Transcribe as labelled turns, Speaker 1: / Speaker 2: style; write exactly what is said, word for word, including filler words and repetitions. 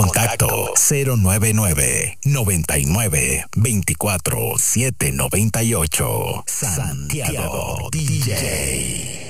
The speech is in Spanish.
Speaker 1: Contacto cero nueve nueve, noventa y nueve, veinticuatro, setecientos noventa y ocho. Santiago D J.